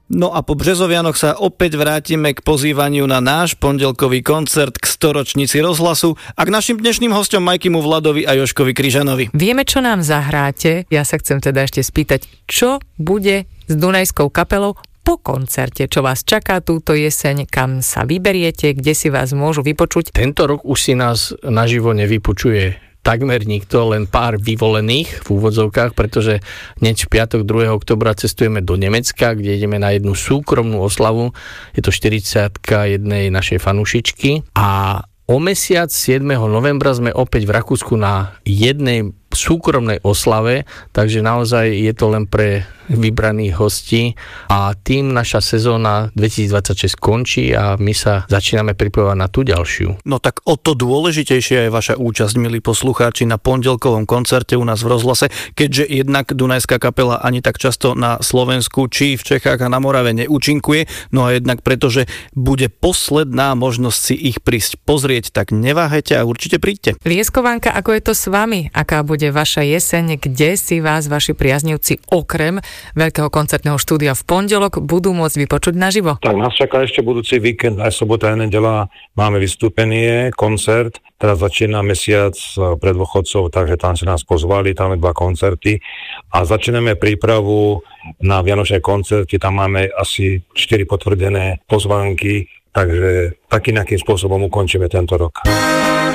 No a po Březovianoch sa opäť vrátime k pozývaniu na náš pondelkový koncert k 100-ročnici rozhlasu a k našim dnešným hosťom Majkimu Vladovi a Jožkovi Kryžanovi. Vieme, čo nám zahráte. Ja sa chcem teda ešte spýtať, čo bude s Dunajskou kapelou po koncerte, čo vás čaká túto jeseň, kam sa vyberiete, kde si vás môžu vypočuť? Tento rok už si nás naživo nevypočuje takmer nikto, len pár vyvolených v úvodzovkách, pretože hneď v piatok 2. oktobra cestujeme do Nemecka, kde ideme na jednu súkromnú oslavu. Je to 40-ka jednej našej fanúšičky a o mesiac 7. novembra sme opäť v Rakúsku na jednej súkromnej oslave, takže naozaj je to len pre vybraných hostí a tým naša sezóna 2026 končí a my sa začíname pripravovať na tú ďalšiu. No tak o to dôležitejšia je vaša účasť, milí poslucháči, na pondelkovom koncerte u nás v rozhlase, keďže jednak Dunajská kapela ani tak často na Slovensku či v Čechách a na Morave neúčinkuje, no a jednak pretože bude posledná možnosť si ich prísť pozrieť, tak neváhajte a určite príďte. Lieskovanka, ako je to s vami? Aká bude vaša jeseň, kde si vás vaši priaznivci okrem veľkého koncertného štúdia v pondelok budú môcť vypočuť naživo? Tak nás čaká ešte budúci víkend, aj sobota, aj nedeľa. Máme vystúpenie, koncert. Teraz začína mesiac pre dôchodcov, takže tam si nás pozvali, tam máme 2 koncerty. A začíname prípravu na vianočné koncerty, tam máme asi 4 potvrdené pozvánky, takže takým spôsobom ukončíme tento rok.